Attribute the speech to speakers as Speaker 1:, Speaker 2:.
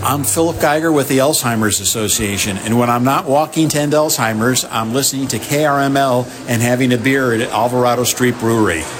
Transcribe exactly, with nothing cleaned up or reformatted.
Speaker 1: I'm Philip Geiger with the Alzheimer's Association, and when I'm not walking to end Alzheimer's, I'm listening to K R M L and having a beer at Alvarado Street Brewery.